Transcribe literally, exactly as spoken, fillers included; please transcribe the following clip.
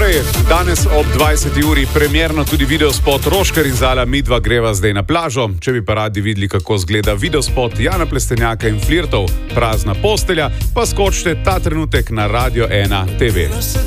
Torej, danes ob dvajseti uri premierno tudi videospot Roškar in Zala Midva greva zdaj na plažo. Če bi pa radi videli, kako zgleda videospot Jana Plestenjaka in Flirtov Prazna postelja, pa skočite ta trenutek na Radio ena te ve.